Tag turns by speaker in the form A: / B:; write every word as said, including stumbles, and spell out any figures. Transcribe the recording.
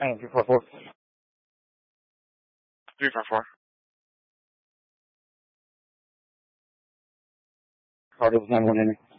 A: Hey, three four four.
B: three four four.
A: Cardinals nine one Henry.